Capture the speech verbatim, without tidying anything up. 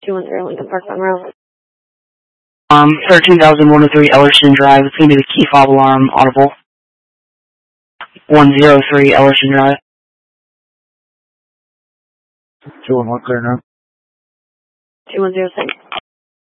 two one zero Lincoln Park Monroe. Um, thirteen thousand one oh three Ellerston Drive. It's going to be the key fob alarm audible. one oh three Ellerston Drive. two one one clear now. two one zero, thanks.